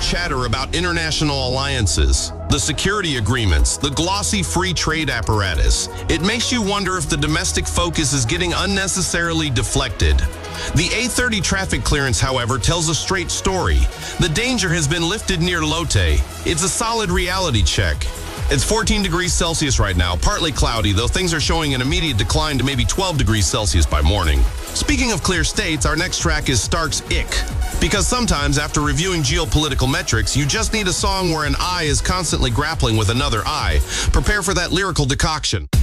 chatter about international alliances, the security agreements, the glossy free trade apparatus, it makes you wonder if the domestic focus is getting unnecessarily deflected. The A30 traffic clearance, however, tells a straight story. The danger has been lifted near Lotte. It's a solid reality check. It's 14 degrees Celsius right now, partly cloudy, though things are showing an immediate decline to maybe 12 degrees Celsius by morning. Speaking of clear states, our next track is Stark's Ick. Because sometimes, after reviewing geopolitical metrics, you just need a song where an eye is constantly grappling with another eye. Prepare for that lyrical decoction.